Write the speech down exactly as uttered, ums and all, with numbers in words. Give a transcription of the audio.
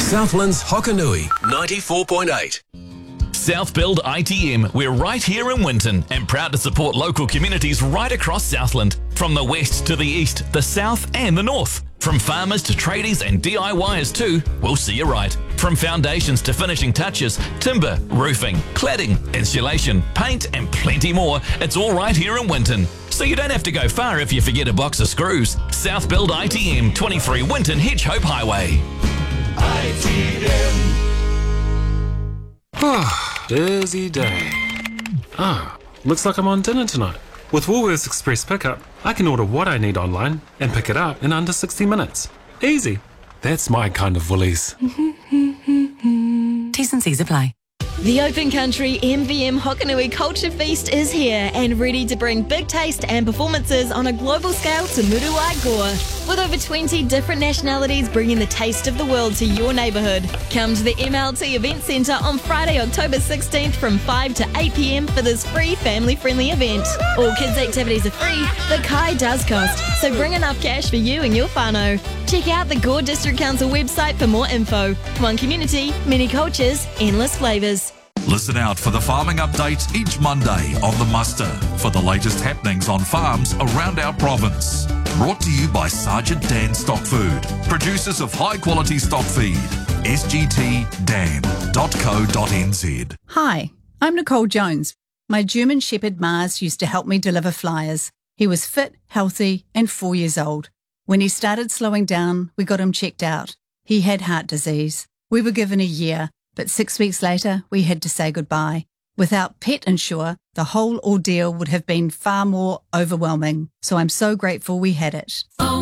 Southland's Hokanui, ninety-four point eight. South Build I T M, we're right here in Winton and proud to support local communities right across Southland. From the west to the east, the south and the north. From farmers to tradies and D I Yers too, we'll see you right. From foundations to finishing touches, timber, roofing, cladding, insulation, paint and plenty more, it's all right here in Winton. So you don't have to go far if you forget a box of screws. South Build I T M, twenty-three Winton Hedge Hope Highway. I T M. Ah, busy day. Ah, looks like I'm on dinner tonight. With Woolworths Express Pickup, I can order what I need online and pick it up in under sixty minutes. Easy. That's my kind of Woolies. T's and C's apply. The Open Country M V M Hokanui Culture Feast is here and ready to bring big taste and performances on a global scale to Muruwai-Gore. With over twenty different nationalities bringing the taste of the world to your neighbourhood. Come to the M L T Event Centre on Friday, October sixteenth from five to eight p m for this free family-friendly event. All kids' activities are free, but Kai does cost, so bring enough cash for you and your whānau. Check out the Gore District Council website for more info. One community, many cultures, endless flavours. Listen out for the farming update each Monday on The Muster for the latest happenings on farms around our province. Brought to you by Sergeant Dan Stock Food, producers of high-quality stock feed. s g t dan dot co dot n z. Hi, I'm Nicole Jones. My German Shepherd Mars used to help me deliver flyers. He was fit, healthy, and four years old. When he started slowing down, we got him checked out. He had heart disease. We were given a year, but six weeks later, we had to say goodbye. Without Pet Insure, the whole ordeal would have been far more overwhelming. So I'm so grateful we had it.